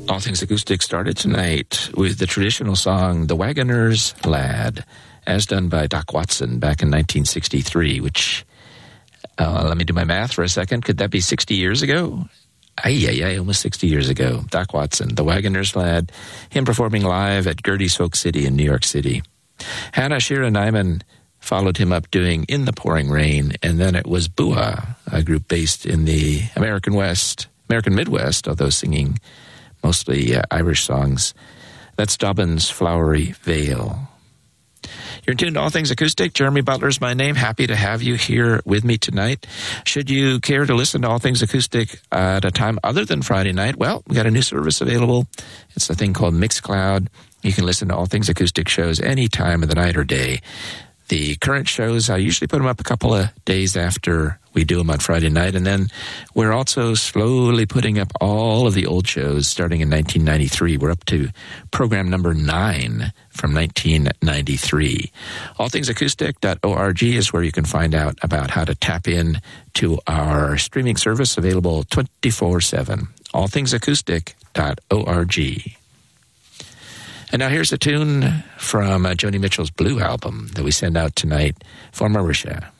All Things Acoustic started tonight with the traditional song, The Wagoner's Lad, as done by Doc Watson back in 1963, which, let me do my math for a second. Could that be 60 years ago? Almost 60 years ago. Doc Watson, The Wagoner's Lad, him performing live at Gertie's Folk City in New York City. Hannah Shira Nyman followed him up doing In the Pouring Rain, and then it was Bua, a group based in the American Midwest, although singing mostly Irish songs. That's Dobbin's Flowery Vale. You're tuned to All Things Acoustic. Jeremy Butler's my name. Happy to have you here with me tonight. Should you care to listen to All Things Acoustic at a time other than Friday night, well, we got a new service available. It's a thing called Mixcloud. You can listen to All Things Acoustic shows any time of the night or day. The current shows, I usually put them up a couple of days after we do them on Friday night, and then we're also slowly putting up all of the old shows starting in 1993. We're up to program number 9 from 1993. Allthingsacoustic.org is where you can find out about how to tap in to our streaming service available 24/7. Allthingsacoustic.org. And now here's a tune from Joni Mitchell's Blue album that we send out tonight for Marisha.